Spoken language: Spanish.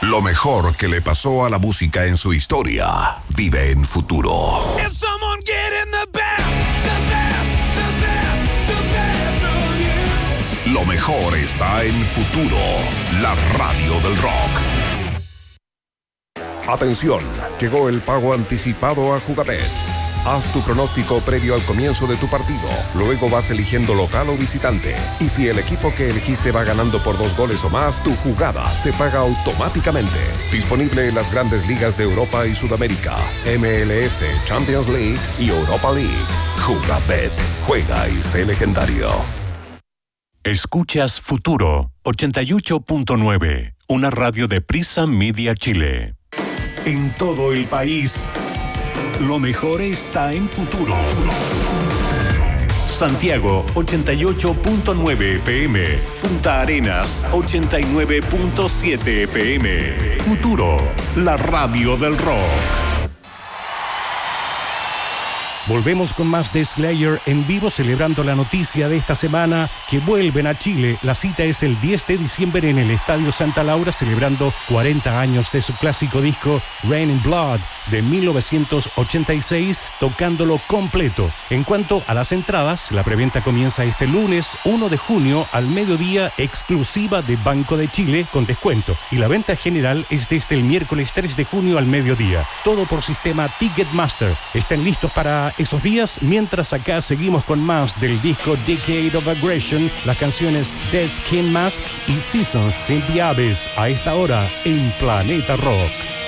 Lo mejor que le pasó a la música en su historia vive en Futuro. Lo mejor está en Futuro, la radio del rock. Atención, llegó el pago anticipado a Jugabet. Haz tu pronóstico previo al comienzo de tu partido. Luego vas eligiendo local o visitante. Y si el equipo que elegiste va ganando por 2 goles o más, tu jugada se paga automáticamente. Disponible en las grandes ligas de Europa y Sudamérica, MLS, Champions League y Europa League. Jugabet. Juega y sé legendario. Escuchas Futuro 88.9, una radio de Prisa Media Chile. En todo el país, lo mejor está en Futuro. Santiago 88.9 FM, Punta Arenas 89.7 FM. Futuro, la radio del rock. Volvemos con más de Slayer en vivo, celebrando la noticia de esta semana que vuelven a Chile. La cita es el 10 de diciembre en el Estadio Santa Laura, celebrando 40 años de su clásico disco Rain in Blood de 1986, tocándolo completo. En cuanto a las entradas, la preventa comienza este lunes 1 de junio al mediodía, exclusiva de Banco de Chile con descuento. Y la venta general es desde el miércoles 3 de junio al mediodía. Todo por sistema Ticketmaster. Están listos para esos días, mientras acá seguimos con más del disco Decade of Aggression, las canciones Dead Skin Mask y Seasons in the Abyss, a esta hora en Planeta Rock.